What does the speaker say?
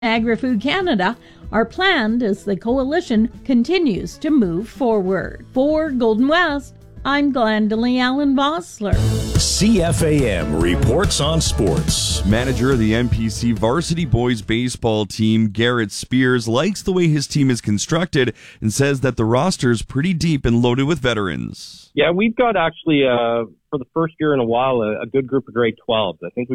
Agri-Food Canada are planned as the coalition continues to move forward. For Golden West, I'm Glendalee Allen Vossler. CFAM reports on sports. Manager of the NPC varsity boys baseball team, Garrett Spears, likes the way his team is constructed and says that the roster is pretty deep and loaded with veterans. Yeah, we've got actually, for the first year in a while, a good group of grade 12s. I think we've